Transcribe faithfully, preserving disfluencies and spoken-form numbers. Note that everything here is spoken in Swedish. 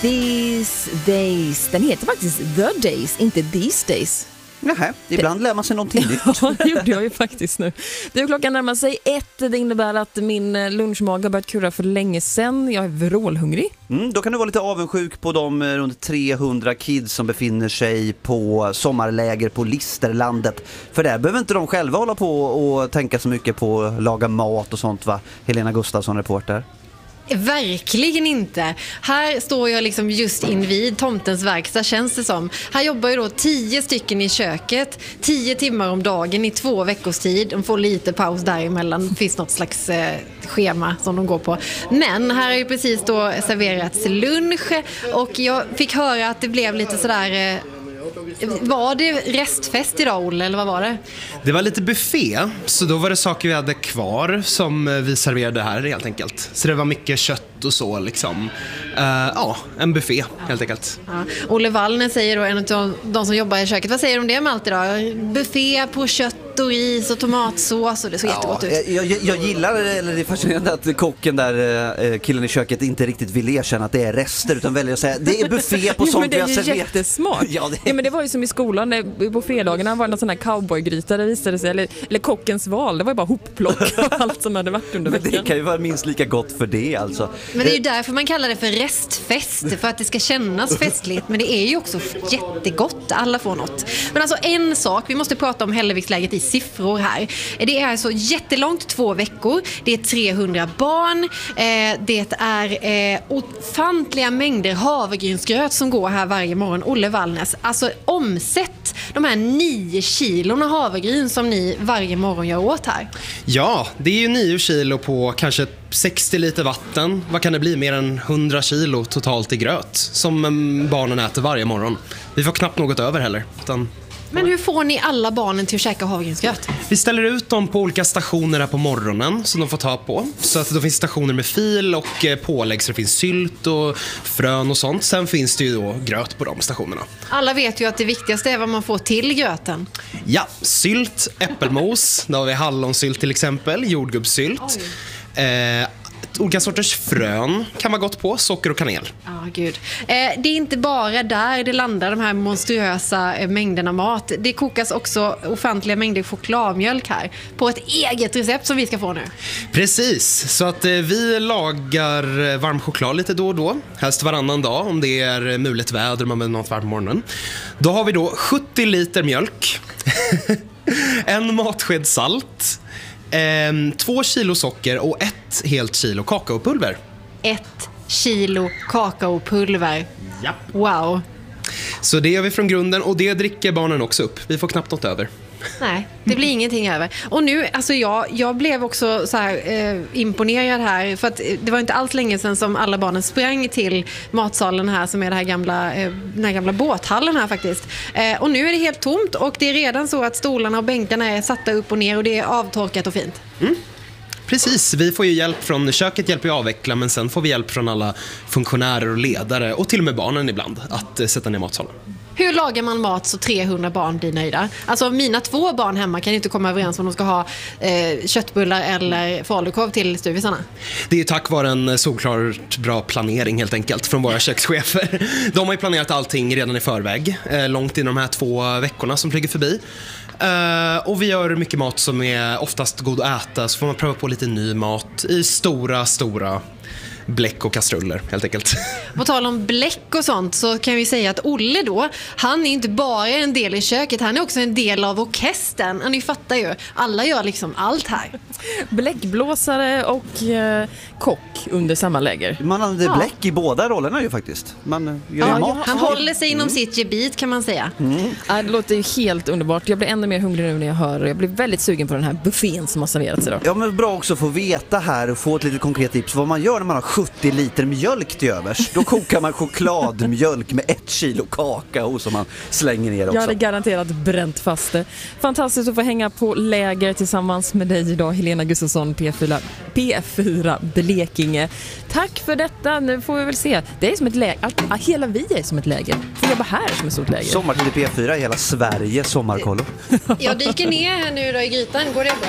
These Days. Den heter faktiskt The Days, inte These Days. Nähä, ibland lär man sig någonting nytt. Ja, det gjorde jag ju faktiskt nu. Du, klockan närmar sig ett. Det innebär att min lunchmage har börjat kurra för länge sedan. Jag är vrålhungrig. Mm, då kan du vara lite avundsjuk på de runt trehundra kids som befinner sig på sommarläger på Listerlandet. För där behöver inte de själva hålla på och tänka så mycket på att laga mat och sånt, va? Helena Gustafsson, reporter. Verkligen inte. Här står jag liksom just invid tomtens verkstad, känns det som. Här jobbar ju då tio stycken i köket, tio timmar om dagen i två veckors tid. De får lite paus däremellan. Det finns något slags eh, schema som de går på. Men här har ju precis då serverats lunch och jag fick höra att det blev lite sådär... Eh, Var det restfest idag, Olle, eller vad var det? Det var lite buffé, så då var det saker vi hade kvar som vi serverade här helt enkelt. Så det var mycket kött och så liksom. Uh, ja, en buffé helt enkelt. Ja. Olle Wallner säger då, en av de som jobbar i köket. Vad säger de om det med allt idag? Buffé på kött och ris och tomatsås, och det såg ja, jättegott ut. Jag, jag, jag gillar, eller det är fascinerande att kocken där, killen i köket, inte riktigt vill erkänna att det är rester, utan väljer att säga det är buffé på sånt vi har serverat. Men det är ju jättesmart. Ja, det... ja, men det var ju som i skolan, där, på fredagarna var det någon sån här cowboygryta, det visade sig, eller, eller kockens val, det var ju bara hopplock av allt som hade varit under veckan. Men det kan ju vara minst lika gott för det alltså. Men det är ju därför man kallar det för restfest, för att det ska kännas festligt, men det är ju också jättegott, alla får något. Men alltså en sak, vi måste prata om Hälleviksläget i siffror här. Det är alltså jättelångt, två veckor, det är trehundra barn, eh, det är eh, ofantliga mängder havregrynsgröt som går här varje morgon. Olle Wallnäs, alltså omsätt de här nio kilorna havregryn som ni varje morgon gör åt här. Ja, det är ju nio kilo på kanske sextio liter vatten. Vad kan det bli? Mer än hundra kilo totalt i gröt som barnen äter varje morgon. Vi får knappt något över heller, utan... Men hur får ni alla barnen till att käka havregrynsgröt? Vi ställer ut dem på olika stationer här på morgonen som de får ta på. Så att det finns stationer med fil och pålägg, så det finns sylt och frön och sånt. Sen finns det ju då gröt på de stationerna. Alla vet ju att det viktigaste är vad man får till gröten. Ja, sylt, äppelmos. Då har vi hallonsylt till exempel, jordgubbssylt. Eh, olika sorters frön kan vara gott på, socker och kanel. Ja, oh, gud. Eh, det är inte bara där det landar, de här monstruösa eh, mängderna mat. Det kokas också ofantliga mängder chokladmjölk här på ett eget recept som vi ska få nu. Precis, så att eh, vi lagar varm choklad lite då och då. Helst varannan dag om det är muligt väder, man vill något varmt på morgonen. Då har vi då sjuttio liter mjölk, en matsked salt, Ehm, två kilo socker och ett helt kilo kakaopulver. Ett kilo kakaopulver. Ja. Wow. Så det gör vi från grunden, och det dricker barnen också upp. Vi får knappt något över. Nej, det blir ingenting över. Och nu, alltså jag, jag blev också så här eh, imponerad här, för att det var inte alls länge sedan som alla barnen sprang till matsalen här, som är det här gamla, eh, den här gamla båthallen här faktiskt. Eh, och nu är det helt tomt, och det är redan så att stolarna och bänkarna är satta upp och ner, och det är avtorkat och fint. Mm. Precis, vi får ju hjälp från köket, hjälper att avveckla, men sen får vi hjälp från alla funktionärer och ledare och till och med barnen ibland att eh, sätta ner matsalen. Hur lagar man mat så trehundra barn blir nöjda? Alltså mina två barn hemma kan ju inte komma överens om de ska ha eh, köttbullar eller falukorv till stuvisarna. Det är tack vare en solklart bra planering helt enkelt från våra kökschefer. De har ju planerat allting redan i förväg, eh, långt in de här två veckorna som flyger förbi. Uh, och vi gör mycket mat som är oftast god att äta, så får man pröva på lite ny mat i stora, stora bläck och kastruller helt enkelt. På tal om bläck och sånt så kan vi säga att Olle då, han är inte bara en del i köket, han är också en del av orkestern. Ni fattar ju, alla gör liksom allt här. Bläckblåsare och eh, kock under samma läger. Man hade ja. bläck i båda rollerna ju faktiskt. Man gör ja, mat. Han håller sig inom mm. sitt gebit, kan man säga. Mm. Ja, det låter ju helt underbart. Jag blir ännu mer hungrig nu när jag hör. Jag blir väldigt sugen på den här buffén som har serverats idag. Ja, men bra också att få veta här och få ett litet konkret tips vad man gör när man har sjuttio liter mjölk till övers. Då kokar man chokladmjölk med ett kilo kakao som man slänger ner också. Jag hade garanterat bränt fast det. Fantastiskt att få hänga på läger tillsammans med dig idag, Helena Gustafsson, P fyra, P fyra Blekinge. Tack för detta. Nu får vi väl se. Det är som ett läger. Allt, hela vi är som ett läger. Får jobba här som ett stort läger. Sommartid i P fyra, hela Sverige sommarkollo. Jag dyker ner här nu då i grytan. Går det bra?